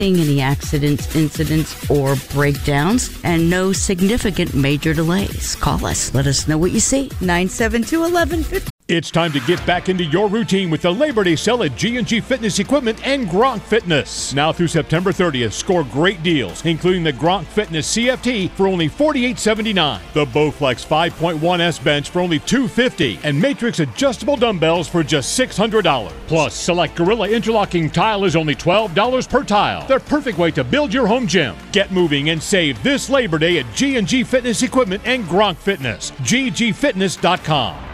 Any accidents, incidents, or breakdowns, and no significant major delays. Call us. Let us know what you see. 972-1150. It's time to get back into your routine with the Labor Day sale at G&G Fitness Equipment and Gronk Fitness. Now through September 30th, score great deals, including the Gronk Fitness CFT for only $48.79, the Bowflex 5.1S bench for only $250, and Matrix adjustable dumbbells for just $600. Plus, select Gorilla interlocking tile is only $12 per tile. The perfect way to build your home gym. Get moving and save this Labor Day at G&G Fitness Equipment and Gronk Fitness. ggfitness.com.